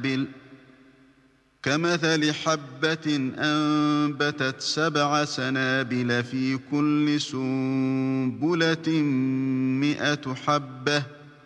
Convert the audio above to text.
سنابل كمثل حبة أنبتت 7 سنابل في كل سنبلة 100 حبة